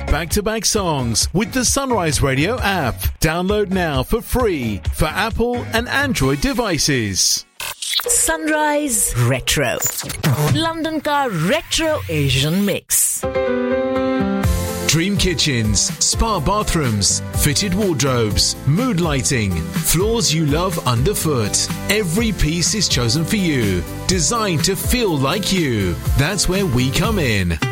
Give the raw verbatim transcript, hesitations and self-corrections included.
back-to-back songs with the Sunrise Radio app. Download now for free for Apple and Android devices. Sunrise Retro. London ka Retro Asian mix. Dream kitchens, spa bathrooms, fitted wardrobes, mood lighting, floors you love underfoot. Every piece is chosen for you, designed to feel like you. That's where we come in.